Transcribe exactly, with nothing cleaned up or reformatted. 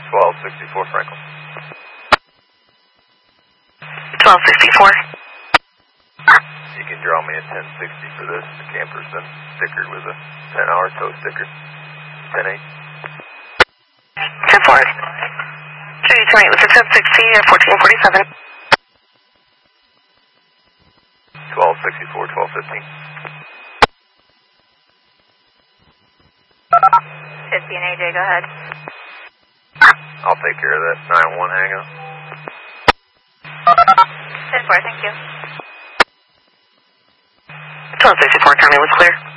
twelve sixty-four Franklin. twelve sixty-four. You can draw me a ten sixty for this. The camper's been stickered with a ten hour tow sticker. ten eight. ten four. three two eight with a ten sixty at fourteen forty-seven. twelve sixty-four, twelve fifteen. fifteen A J, go ahead. I'll take care of that nine one hang up. ten four, thank you. twelve sixty-four, County was clear.